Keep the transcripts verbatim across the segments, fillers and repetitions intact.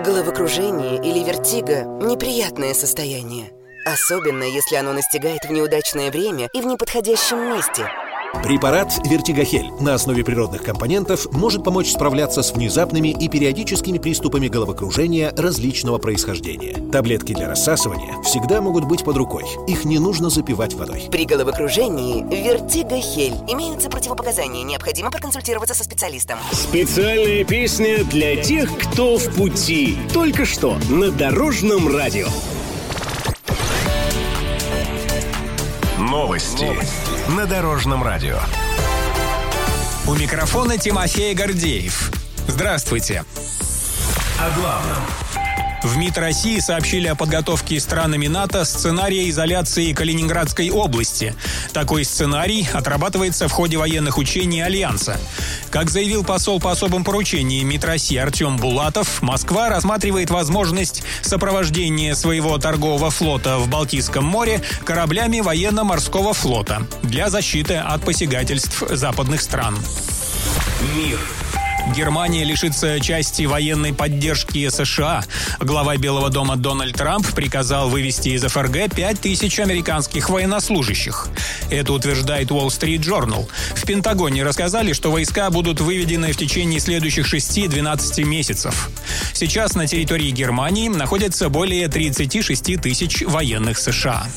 Головокружение или вертиго – неприятное состояние. Особенно, если оно настигает в неудачное время и в неподходящем месте. Препарат «Вертигохель» на основе природных компонентов может помочь справляться с внезапными и периодическими приступами головокружения различного происхождения. Таблетки для рассасывания всегда могут быть под рукой. Их не нужно запивать водой. При головокружении «Вертигохель» имеются противопоказания. Необходимо проконсультироваться со специалистом. Специальная песня для тех, кто в пути. Только что на Дорожном радио. Новости. Новости на Дорожном радио. У микрофона Тимофей Гордеев. Здравствуйте. О главном. В МИД России сообщили о подготовке странами НАТО сценария изоляции Калининградской области. Такой сценарий отрабатывается в ходе военных учений Альянса. Как заявил посол по особым поручениям МИД России Артем Булатов, Москва рассматривает возможность сопровождения своего торгового флота в Балтийском море кораблями военно-морского флота для защиты от посягательств западных стран. Мир. Германия лишится части военной поддержки США. Глава Белого дома Дональд Трамп приказал вывести из ФРГ пять тысяч американских военнослужащих. Это утверждает Wall Street Journal. В Пентагоне рассказали, что войска будут выведены в течение следующих шести-двенадцати месяцев. Сейчас на территории Германии находится более тридцати шести тысяч военных США.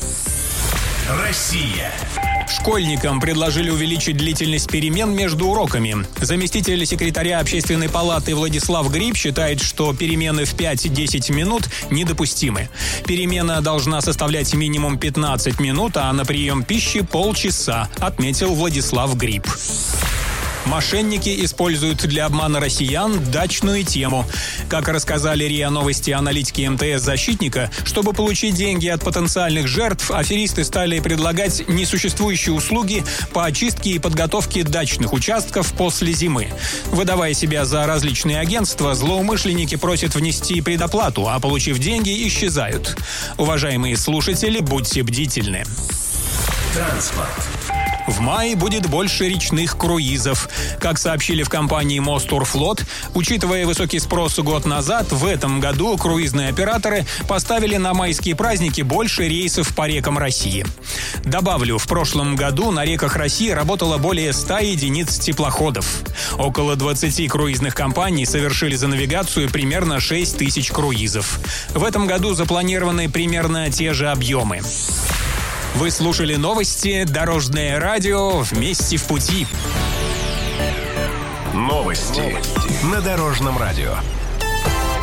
Россия. Школьникам предложили увеличить длительность перемен между уроками. Заместитель секретаря Общественной палаты Владислав Гриб считает, что перемены в пять-десять минут недопустимы. Перемена должна составлять минимум пятнадцать минут, а на прием пищи полчаса, отметил Владислав Гриб. Мошенники используют для обмана россиян дачную тему. Как рассказали РИА Новости аналитики МТС-защитника, чтобы получить деньги от потенциальных жертв, аферисты стали предлагать несуществующие услуги по очистке и подготовке дачных участков после зимы. Выдавая себя за различные агентства, злоумышленники просят внести предоплату, а получив деньги, исчезают. Уважаемые слушатели, будьте бдительны. Транспорт. В мае будет больше речных круизов. Как сообщили в компании Мостурфлот, учитывая высокий спрос год назад, в этом году круизные операторы поставили на майские праздники больше рейсов по рекам России. Добавлю, в прошлом году на реках России работало более ста единиц теплоходов. Около двадцати круизных компаний совершили за навигацию примерно шесть тысяч круизов. В этом году запланированы примерно те же объемы. Вы слушали новости «Дорожное радио». Вместе в пути. Новости на Дорожном радио.